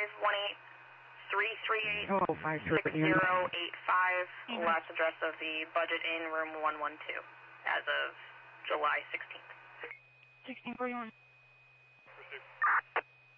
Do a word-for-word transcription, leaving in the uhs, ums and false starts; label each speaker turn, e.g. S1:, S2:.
S1: five one eight three three eight
S2: Oh, five three
S1: six zero eight five. Last address of the budget in room one one two as of July sixteenth.
S3: sixteen forty-one.